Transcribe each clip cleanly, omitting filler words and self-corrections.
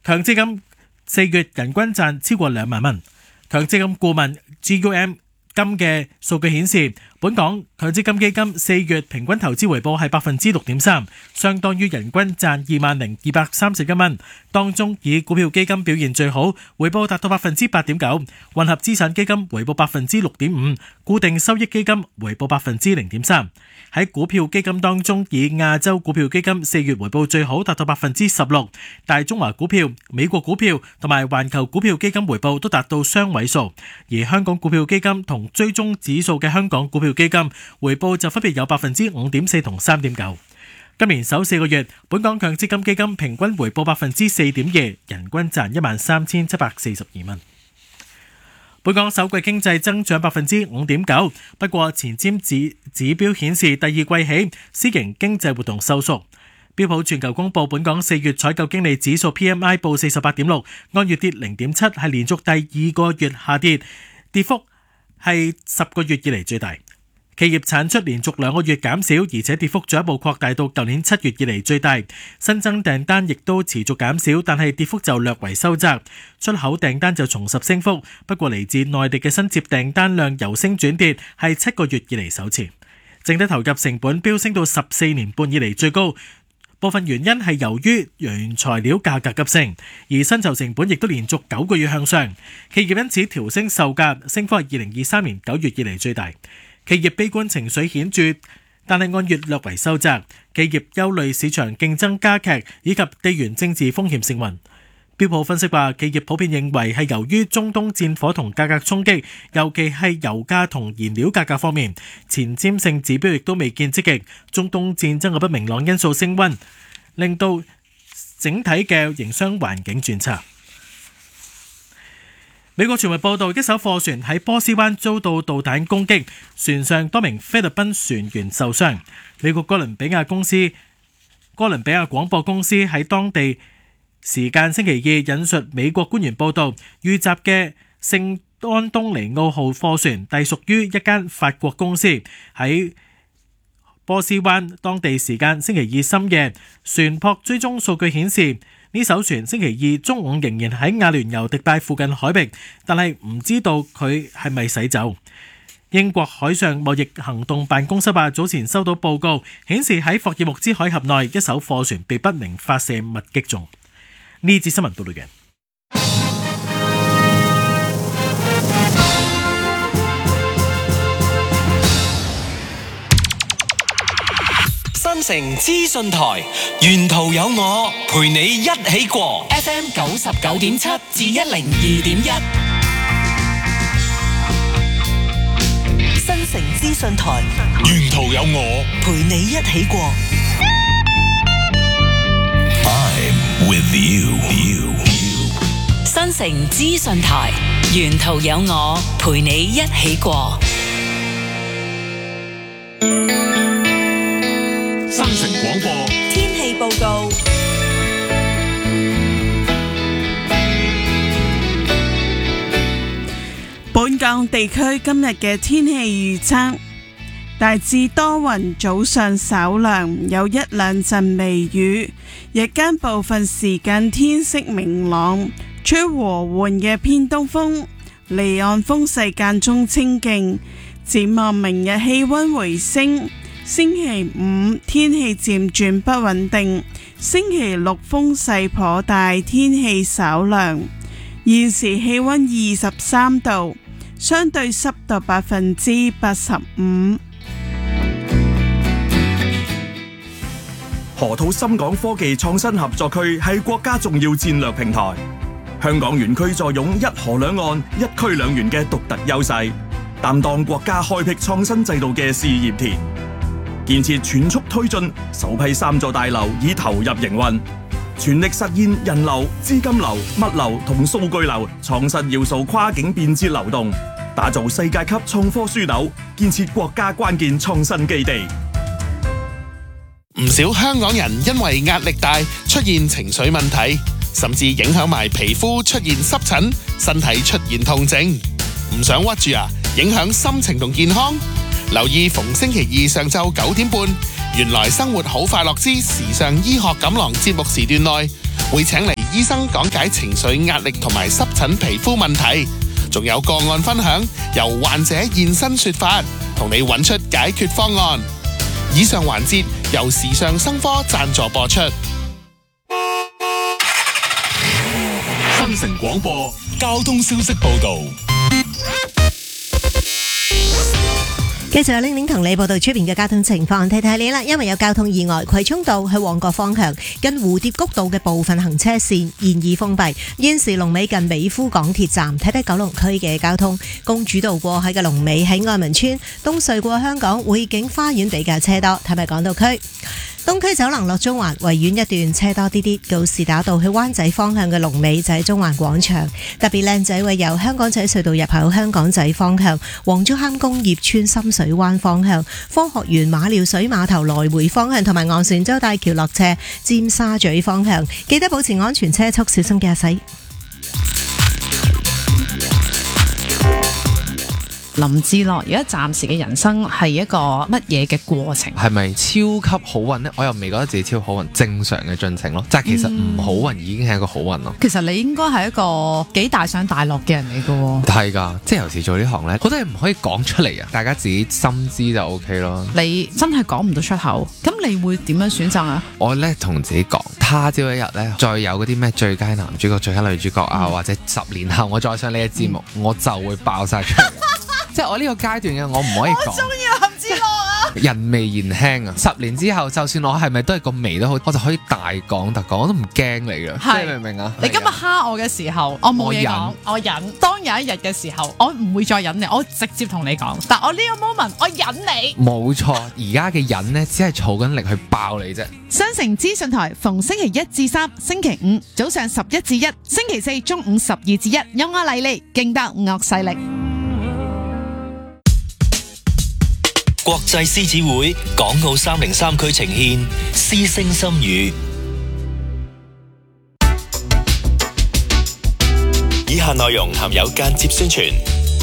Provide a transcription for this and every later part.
強積金4月人均賺超過2萬蚊。強積金顧問 GUM 金嘅數據顯示，本港強積金基金4月平均投資回報係 6.3%， 相當於人均賺20,231蚊。當中以股票基金表現最好，回報達到 8.9%， 混合資產基金回報 6.5%， 固定收益基金回報 0.3%。喺股票基金當中，以亞洲股票基金4月回報最好，達到 16%， 大中華股票、美國股票同埋環球股票基金回報都達到雙位數，而香港股票基金同追蹤指數嘅香港股票基金回報就分別有 5.4% 同 3.9%。今年首4個月，本港強積金基金平均回報 4.2%， 人均賺 13,742 蚊。本港首季經濟增長 5.9%， 不過前瞻指標顯示第二季起私營經濟活動收縮。標普全球公佈本港4月採購經理指數 PMI 報 48.6， 按月跌 0.7， 係連續第二個月下跌，跌幅係10個月以嚟最大。企業產出連續2個月減少，而且跌幅進一步擴大到舊年7月以嚟最大。新增訂單亦都持續減少，但係跌幅就略為收窄。出口訂單就重拾升幅，不過嚟自內地嘅新接訂單量由升轉跌，係7個月以嚟首次。整體投入成本飆升到14年半以嚟最高，部分原因係由於原材料價格急升，而薪酬成本亦都連續9個月向上。企業因此調升售價，升幅係2023年9月以嚟最大。企業悲觀情緒顯著，但係按月略為收窄。企業憂慮市場競爭加劇以及地緣政治風險升溫。標普分析話，企業普遍認為係由於中東戰火同價格衝擊，尤其係油價同燃料價格方面，前瞻性指標亦都未見積極。中東戰爭嘅不明朗因素升溫，令到整體嘅營商環境轉差。美國傳媒報道，一艘貨船喺波斯灣遭到導彈攻擊，船上多名菲律賓船員受傷。美國哥倫比亞廣播公司喺當地時間星期二引述美國官員報道，遇襲嘅聖安東尼奧號貨船隸屬於一間法國公司。喺波斯灣當地時間星期二深夜，船舶追蹤數據顯示，呢艘船星期二中午仍然喺亞聯酋迪拜附近海域，但係唔知道佢係咪駛走。英國海上貿易行動辦公室話，早前收到報告顯示喺霍爾木茲海峽內一艘貨船被不明發射物擊中。呢節新聞報道嘅。 新城資訊台，沿途有我陪你一起過。FM 99.7至102.1， 新城資訊台， 沿途有我陪你一起過。 I'm with you。 新城資訊台，沿途有我陪你一起過。 新城廣播天氣報告。 本港地區今日嘅天氣預測，大致多雲，早上稍涼，有1-2陣微雨，日間部分時間天色明朗，吹和緩嘅偏東風，離岸風勢間中清勁。展望明日氣溫回升，星期五天氣漸轉不穩定，星期六風勢頗大，天氣稍涼。現時氣溫23度，相對濕度85%。 河套深港科技創新合作區係國家重要戰略平台，香港園區坐擁一河兩岸、一區兩園嘅獨特優勢，擔當國家開闢創新制度嘅試驗田。建設全速推進，首批3座大樓已投入營運，全力實現人流、資金流、物流同數據流創新要素跨境便捷流動，打造世界級創科樞紐，建設國家關鍵創新基地。 唔少香港人因為壓力大出現情緒問題，甚至影響埋皮膚出現濕疹，身體出現痛症。唔想屈住啊，影響心情同健康。留意逢星期二上晝9點半，原來生活好快樂之時尚醫學錦囊節目時段內，會請嚟醫生講解情緒壓力同埋濕疹皮膚問題，仲有個案分享，由患者現身說法，同你揾出解決方案。以上環節由時尚生科贊助播出。 新城廣播交通消息報道。 繼續有玲玲同你報道出邊嘅交通情況，睇睇你啦。因為有交通意外，葵涌道去旺角方向近蝴蝶谷道嘅部分行車線現已封閉。現時龍尾近美孚港鐵站，睇睇九龍區嘅交通。公主道過海嘅龍尾喺愛民村，東隧過香港匯景花園比較車多，睇埋港島區。東區走廊落中環維園一段車多啲啲，告士打道去灣仔方向嘅龍尾就喺中環廣場。特別靚仔位由香港仔隧道入口香港仔方向、黃竹坑工業村深水灣方向、科學園馬料水碼頭來回方向，同埋昂船洲大橋落斜尖沙咀方向，記得保持安全車速，小心駕駛。 林志樂，而家暫時嘅人生係一個乜嘢嘅過程？ 係咪超級好運呢？我又未覺得自己超好運，正常嘅進程咯。即係其實唔好運已經係一個好運咯。 其實你應該係一個幾大上大落嘅人嚟㗎喎。 係㗎，即係有時做呢行呢，好多嘢唔可以講出嚟啊！大家自己心知就 OK 咯。 你真係講唔到出口，咁你會點樣選擇啊？ 我呢同自己講，他朝一日呢，再有嗰啲咩最佳男主角、最佳女主角啊，或者10年後我再上呢個節目，我就會爆晒出嚟。即係我呢個階段嘅，我唔可以講。 我中意林志樂啊！ 人微言輕啊！10年之後，就算我係咪都係個微都好，我就可以大講特講，我都唔驚你嘅。即係明唔明啊？ 你今日蝦我嘅時候，我冇嘢講，我忍。當有一日嘅時候，我唔會再忍你，我直接同你講。但我呢個 moment，我忍你。 冇錯，而家嘅忍呢，只係儲緊力去爆你啫。 新城資訊台逢星期1至3，星期5早上11至1，星期4中午12至1，有我麗麗，勁得惡勢力。 國際獅子會港澳303區呈獻獅聲心語。以下內容含有間接宣傳。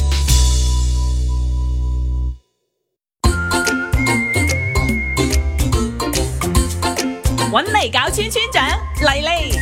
搵嚟搞村村長麗麗。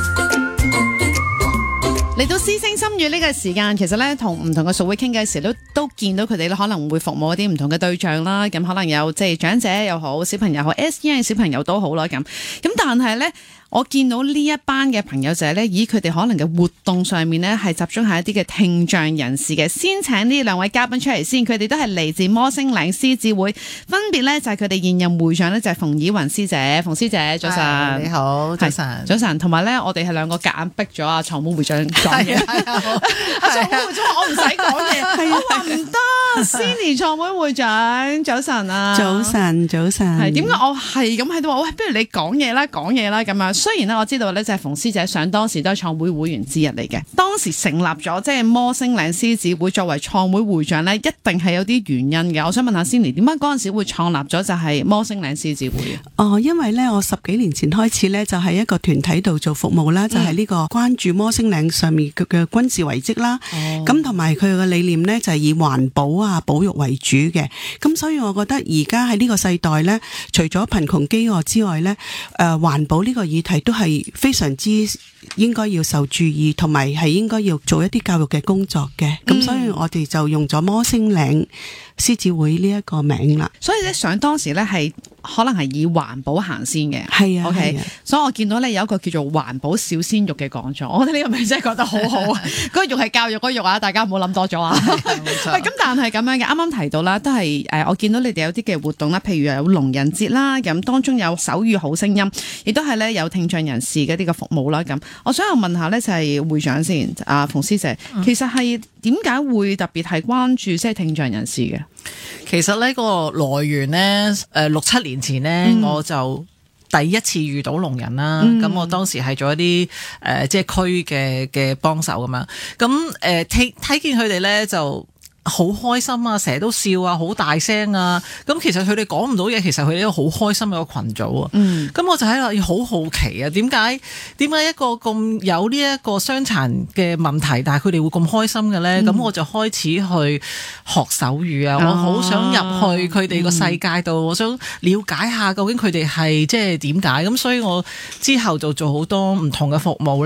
嚟到獅聲心語呢個時間，其實咧同唔同嘅數會傾偈時都見到佢哋咧可能會服務一啲唔同嘅對象啦，咁可能有即係長者又好，小朋友好 SEN 小朋友都好啦，咁但係咧。我見到呢一班嘅朋友仔咧，以佢哋可能嘅活動上面咧，係集中喺一啲嘅聽障人士嘅。先請呢兩位嘉賓出嚟先，佢哋都係嚟自摩星嶺獅子會，分別咧就係佢哋現任會長咧就係馮以雲師姐，馮師姐早晨， 你好，早晨， 早晨，同埋咧我哋係兩個夾硬逼咗阿創會會長講嘢，阿創會會長我唔使講嘢，我話唔得。Cindy 創會會長，早晨啊， 早晨，早晨， 係點解我係咁喺度話，喂，不如你講嘢啦咁樣。雖然咧我知道咧，就係馮師姐想當時都係創會會員之一嚟嘅。當時成立咗即係摩星嶺獅子會作為創會會長咧，一定係有啲原因嘅。我想問下 Cindy， 點解嗰陣時會創立咗就係摩星嶺獅子會？ 哦，因為咧我10幾年前開始咧就喺一個團體度做服務啦，就係呢個關注摩星嶺上面嘅軍事遺跡啦。咁同埋佢嘅理念咧就係以環保啊保育為主嘅。咁所以我覺得而家喺呢個世代咧，除咗貧窮飢餓之外咧，環保呢個議題都係非常之應該要受注意，同埋係應該要做一啲教育嘅工作嘅。咁所以我哋就用咗摩星嶺獅子會呢一個名啦。 所以咧，想當時咧係可能係以環保行先嘅。 係啊 ，OK。所以我見到咧有一個叫做環保小鮮肉嘅講座，我覺得呢個名真係覺得好好啊！嗰個肉係教育嗰個肉啊，大家唔好諗多咗啊。喂，咁但係咁樣嘅，啱啱提到啦，都係我見到你哋有啲嘅活動啦，譬如有聾人節啦，咁當中有手語好聲音，亦都係咧有聽障人士嘅啲嘅服務啦。咁，我想問下咧，就係會長先，阿馮師姐，其實係點解會特別係關注即係聽障人士嘅？ 其實呢個來源呢，6、7年前呢，我就第一次遇到聾人啦。咁我當時係做一啲即係區嘅幫手咁樣。咁睇見佢哋咧就好開心啊，成日都笑啊，好大聲啊。咁其實佢哋講唔到嘢，其實佢哋都好開心嘅一個群組啊。咁我就喺度好好奇啊，點解一個咁有呢一個傷殘嘅問題，但係佢哋會咁開心嘅咧？咁我就開始去學手語啊。我好想入去佢哋個世界度，我想了解下究竟佢哋係即係點解。咁所以我之後就做好多唔同嘅服務。